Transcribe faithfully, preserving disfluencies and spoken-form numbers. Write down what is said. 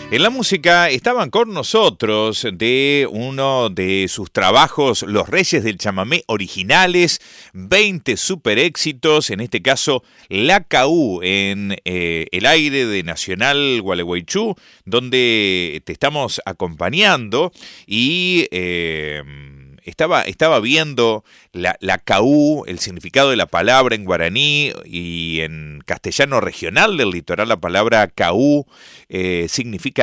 En la música estaban con nosotros de uno de sus trabajos, Los Reyes del Chamamé originales, veinte super éxitos, en este caso La Caú, en eh, el aire de Nacional Gualeguaychú, donde te estamos acompañando y... Eh, Estaba, estaba viendo la, la caú, el significado de la palabra en guaraní y en castellano regional del litoral. La palabra caú eh, significa